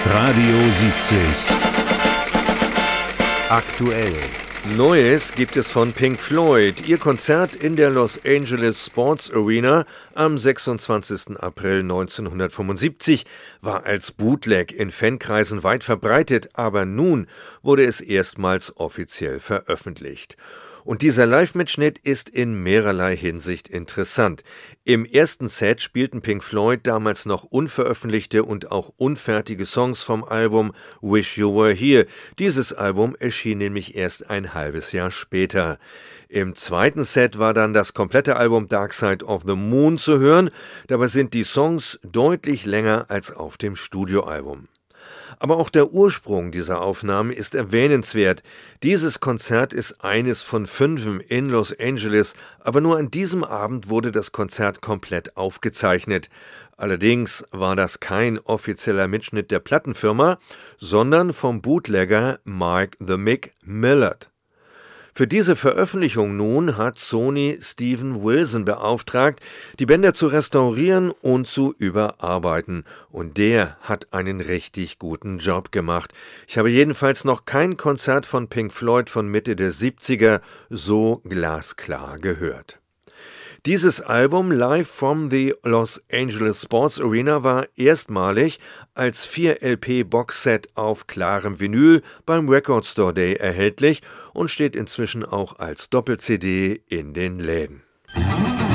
Radio 70. Aktuell. Neues gibt es von Pink Floyd. Ihr Konzert in der Los Angeles Sports Arena am 26. April 1975 war als Bootleg in Fankreisen weit verbreitet, aber nun wurde es erstmals offiziell veröffentlicht. Und dieser Live-Mitschnitt ist in mehrerlei Hinsicht interessant. Im ersten Set spielten Pink Floyd damals noch unveröffentlichte und auch unfertige Songs vom Album Wish You Were Here. Dieses Album erschien nämlich erst ein halbes Jahr später. Im zweiten Set war dann das komplette Album Dark Side of the Moon zu hören. Dabei sind die Songs deutlich länger als auf dem Studioalbum. Aber auch der Ursprung dieser Aufnahmen ist erwähnenswert. Dieses Konzert ist eines von 5 in Los Angeles, aber nur an diesem Abend wurde das Konzert komplett aufgezeichnet. Allerdings war das kein offizieller Mitschnitt der Plattenfirma, sondern vom Bootlegger Mike the Mick Millard. Für diese Veröffentlichung nun hat Sony Steven Wilson beauftragt, die Bänder zu restaurieren und zu überarbeiten. Und der hat einen richtig guten Job gemacht. Ich habe jedenfalls noch kein Konzert von Pink Floyd von Mitte der 70er so glasklar gehört. Dieses Album Live from the Los Angeles Sports Arena war erstmalig als 4-LP-Boxset auf klarem Vinyl beim Record Store Day erhältlich und steht inzwischen auch als Doppel-CD in den Läden.